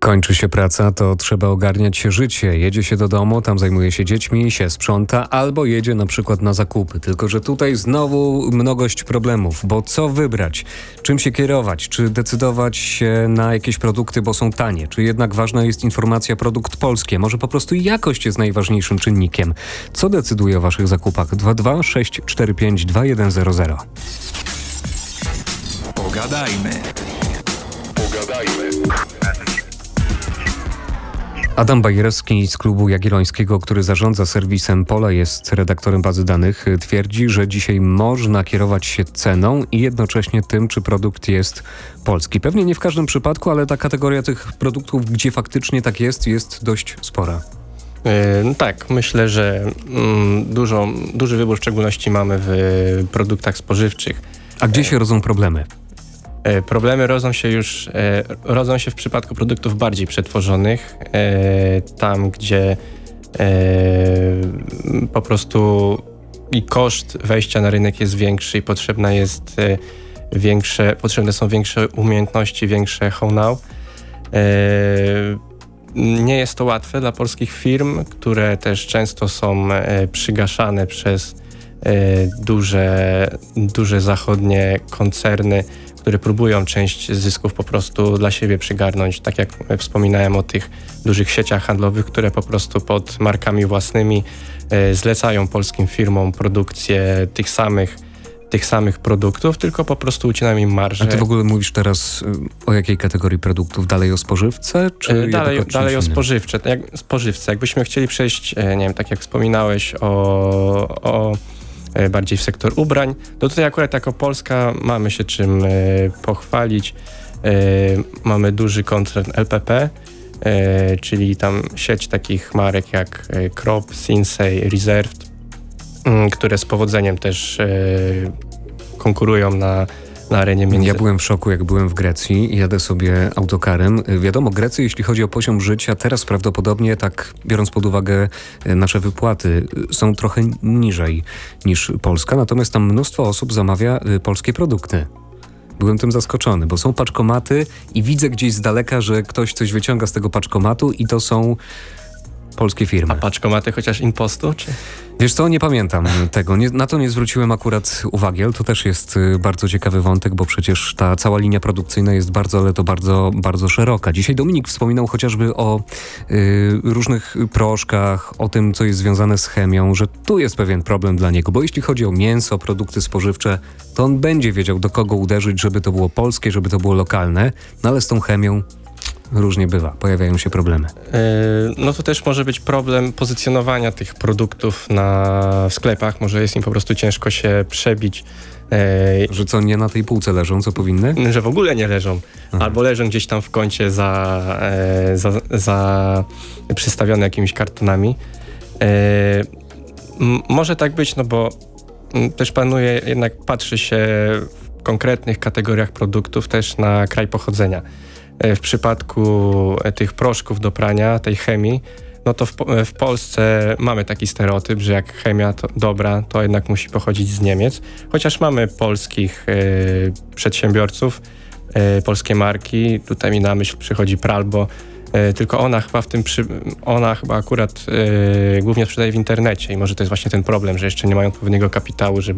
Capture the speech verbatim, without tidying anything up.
Kończy się praca, to trzeba ogarniać życie. Jedzie się do domu, tam zajmuje się dziećmi, się sprząta, albo jedzie na przykład na zakupy. Tylko że tutaj znowu mnogość problemów, bo co wybrać? Czym się kierować? Czy decydować się na jakieś produkty, bo są tanie? Czy jednak ważna jest informacja produkt polski? Może po prostu jakość jest najważniejszym czynnikiem? Co decyduje o waszych zakupach? dwa dwa sześć cztery pięć dwa jeden zero zero. Pogadajmy. Pogadajmy. Adam Bajerski z Klubu Jagiellońskiego, który zarządza serwisem Pola, jest redaktorem bazy danych, twierdzi, że dzisiaj można kierować się ceną i jednocześnie tym, czy produkt jest polski. Pewnie nie w każdym przypadku, ale ta kategoria tych produktów, gdzie faktycznie tak jest, jest dość spora. Yy, tak, myślę, że mm, dużo, duży wybór w szczególności mamy w produktach spożywczych. A gdzie się rodzą problemy? Problemy rodzą się już e, rodzą się w przypadku produktów bardziej przetworzonych, e, tam gdzie e, po prostu i koszt wejścia na rynek jest większy i potrzebna jest e, większe, potrzebne są większe umiejętności, większe know-how. E, nie jest to łatwe dla polskich firm, które też często są e, przygaszane przez e, duże, duże zachodnie koncerny, które próbują część zysków po prostu dla siebie przygarnąć. Tak jak wspominałem o tych dużych sieciach handlowych, które po prostu pod markami własnymi e, zlecają polskim firmom produkcję tych samych, tych samych produktów, tylko po prostu ucinają im marżę. A ty w ogóle mówisz teraz y, o jakiej kategorii produktów? Dalej o spożywce? Czy e, dalej o dalej o spożywcze, jak, spożywce. Jakbyśmy chcieli przejść, e, nie wiem, tak jak wspominałeś o... o bardziej w sektor ubrań, to tutaj akurat jako Polska mamy się czym e, pochwalić. E, mamy duży koncern L P P, e, czyli tam sieć takich marek jak e, Krop, Sinsay, Reserved, m, które z powodzeniem też e, konkurują na na arenie między... Ja byłem w szoku, jak byłem w Grecji i jadę sobie autokarem. Wiadomo, Grecy, jeśli chodzi o poziom życia, teraz prawdopodobnie, tak biorąc pod uwagę nasze wypłaty, są trochę niżej niż Polska, natomiast tam mnóstwo osób zamawia polskie produkty. Byłem tym zaskoczony, bo są paczkomaty i widzę gdzieś z daleka, że ktoś coś wyciąga z tego paczkomatu i to są polskie firmy. A paczkomaty chociaż impostu? Czy? Wiesz co, nie pamiętam tego. Nie, na to nie zwróciłem akurat uwagi, ale to też jest y, bardzo ciekawy wątek, bo przecież ta cała linia produkcyjna jest bardzo, ale to bardzo, bardzo szeroka. Dzisiaj Dominik wspominał chociażby o y, różnych proszkach, o tym, co jest związane z chemią, że tu jest pewien problem dla niego, bo jeśli chodzi o mięso, produkty spożywcze, to on będzie wiedział, do kogo uderzyć, żeby to było polskie, żeby to było lokalne, no ale z tą chemią różnie bywa, pojawiają się problemy. Yy, no to też może być problem pozycjonowania tych produktów na w sklepach. Może jest im po prostu ciężko się przebić. Yy, że co, nie na tej półce leżą, co powinny? Że w ogóle nie leżą. Aha. Albo leżą gdzieś tam w kącie za, e, za, za przystawione jakimiś kartonami. Yy, m, może tak być, no bo m, też panuje, jednak patrzy się w konkretnych kategoriach produktów też na kraj pochodzenia. W przypadku tych proszków do prania, tej chemii, no to w, w Polsce mamy taki stereotyp, że jak chemia to dobra, to jednak musi pochodzić z Niemiec. Chociaż mamy polskich y, przedsiębiorców, y, polskie marki, tutaj mi na myśl przychodzi Pralbo, y, tylko ona chyba w tym, przy, ona chyba akurat y, głównie sprzedaje w internecie i może to jest właśnie ten problem, że jeszcze nie mają odpowiedniego kapitału, żeby